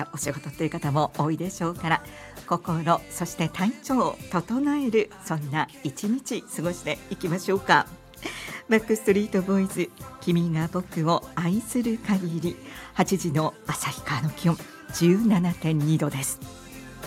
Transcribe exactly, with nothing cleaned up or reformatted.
たお仕事という方も多いでしょうから、心そして体調を整える、そんな一日過ごしていきましょうか。バックストリートボーイズ、君が僕を愛する限り。はちじの旭川の気温 じゅうななてんに 度です。